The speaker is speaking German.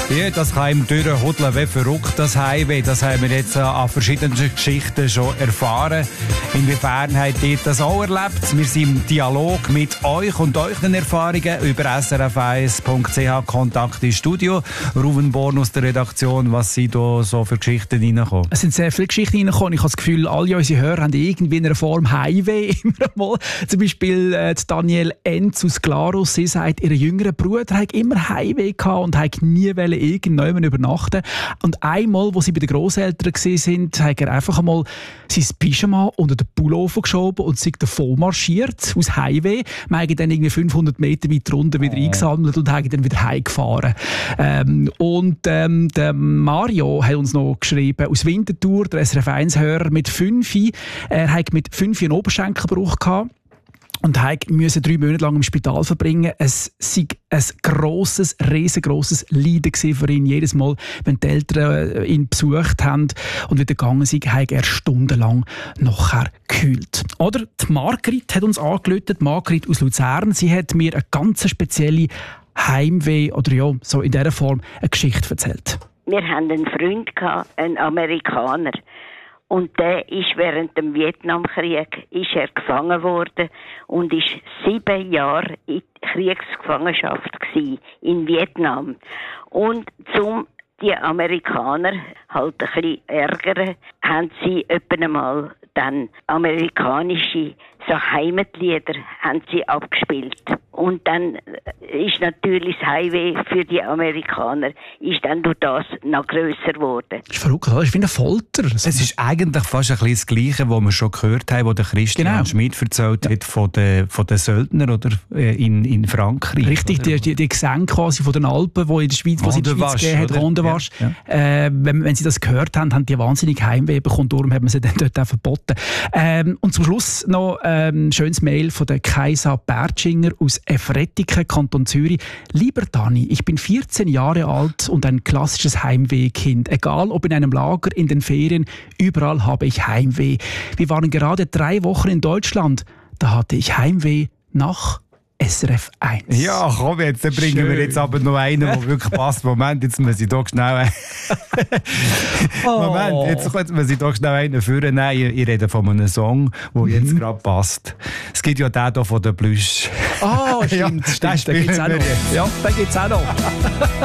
Ja, das kann ihm durchhudeln wie verrückt, das Heimweh. Das haben wir jetzt an verschiedenen Geschichten schon erfahren. Inwiefern habt ihr das auch erlebt? Wir sind im Dialog mit euch und euren Erfahrungen über srf1.ch Kontakt ins Studio. Ruven Born aus der Redaktion, was sind da so für Geschichten reingekommen? Es sind sehr viele Geschichten reingekommen. Ich habe das Gefühl, alle unsere Hörer haben irgendwie in einer Form Heimweh. Immer mal. Zum Beispiel Daniel Enz aus Glarus. Sie sagt, ihr jüngerer Bruder hat immer Heimweh gehabt und hat nie irgendjemand übernachten. Und einmal, wo sie bei den Grosseltern waren, hat er einfach einmal sein Pyjama unter den Pullover geschoben und sich davon marschiert, aus Heimweh. Wir haben dann irgendwie 500 Meter weiter runter wieder eingesammelt und haben dann wieder heimgefahren. Der Mario hat uns noch geschrieben, aus Winterthur, der SRF1-Hörer mit 5. Er hat mit 5 einen Oberschenkelbruch gehabt. Und musste 3 Monate lang im Spital verbringen. Es war ein riesengroßes Leiden für ihn. Jedes Mal, wenn die Eltern ihn besucht haben und wieder gegangen sind, hat er stundenlang nachher gekühlt. Oder die Margrit hat uns angerufen, Margrit aus Luzern. Sie hat mir eine ganz spezielle Heimweh oder ja, so in dieser Form eine Geschichte erzählt. Wir hatten einen Freund, einen Amerikaner. Und der ist während dem Vietnamkrieg gefangen worden und ist 7 Jahre in Kriegsgefangenschaft gewesen, in Vietnam. Und zum die Amerikaner halt ein bisschen ärgern, haben sie etwa einmal dann amerikanische so Heimatlieder haben sie abgespielt. Und dann ist natürlich das Heimweh für die Amerikaner ist dann durch das noch grösser geworden. Das ist verrückt, das ist wie eine Folter. Es ist eigentlich fast ein bisschen das Gleiche, was wir schon gehört haben, was der Christian Schmidt erzählt hat von den Söldnern oder in Frankreich. Richtig, die Gesänge quasi von den Alpen, die in der Schweiz, die es in der Schweiz gegeben hat, Rondewasch. Ja. Wenn sie das gehört haben, haben die wahnsinnig Heimweh bekommen, darum haben wir sie dann dort auch verboten. Und zum Schluss noch ein schönes Mail von der Kaisa Bertschinger aus Efrettiken, Kanton Zürich. Lieber Dani, ich bin 14 Jahre alt und ein klassisches Heimwehkind. Egal ob in einem Lager, in den Ferien, überall habe ich Heimweh. Wir waren gerade 3 Wochen in Deutschland. Da hatte ich Heimweh nach SRF 1. Ja, komm jetzt, dann bringen wir jetzt aber noch einen, der wirklich passt. Moment, jetzt muss ich doch schnell Moment, jetzt muss ich doch schnell einen vornehmen. Ich rede von einem Song, der jetzt gerade passt. Es gibt ja den hier von den Plüsch. Ah, stimmt, ja, den gibt es auch noch. Ja, den gibt es auch noch.